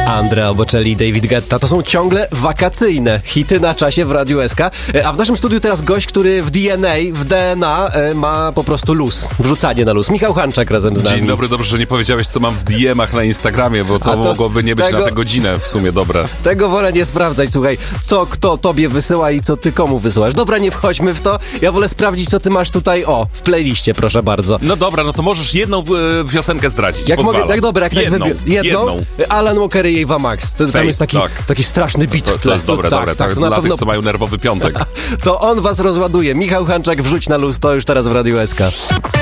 Andrea Bocelli i David Guetta to są ciągle wakacyjne hity na czasie w Radiu SK. A w naszym studiu teraz gość, który w DNA ma po prostu luz. Wrzucanie na luz. Michał Hanczak razem z nami. Dzień dobry, dobrze, że nie powiedziałeś, co mam w DM-ach na Instagramie, bo to mogłoby nie być na tę godzinę w sumie dobre. Tego wolę nie sprawdzać, słuchaj, co kto tobie wysyła i co ty komu wysyłasz. Dobra, nie wchodźmy w to. Ja wolę sprawdzić, co ty masz tutaj, w playliście, proszę bardzo. No dobra, no to możesz jedną piosenkę zdradzić, jak pozwalam. mogę, tak dobra, jak jedną. Alan Walker i Eva Max. Tam jest taki straszny beat w tle. To jest dobre, tak, to na dla pewno... tych, co mają nerwowy piątek. To on was rozładuje. Michał Hanczak, wrzuć na luz, to już teraz w Radiu SK.